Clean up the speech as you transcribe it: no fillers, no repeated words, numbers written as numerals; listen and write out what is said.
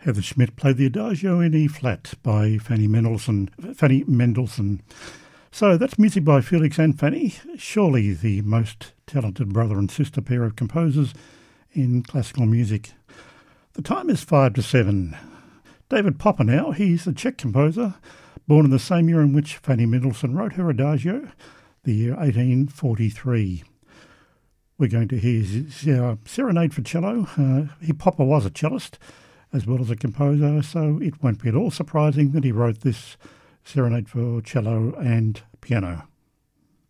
Heather Schmidt played the Adagio in E-flat by Fanny Mendelssohn. So that's music by Felix and Fanny, surely the most talented brother and sister pair of composers in classical music. The time is 5 to 7. David Popper now, he's a Czech composer, born in the same year in which Fanny Mendelssohn wrote her Adagio, the year 1843. We're going to hear his Serenade for Cello. Popper was a cellist as well as a composer, so it won't be at all surprising that he wrote this Serenade for Cello and Piano.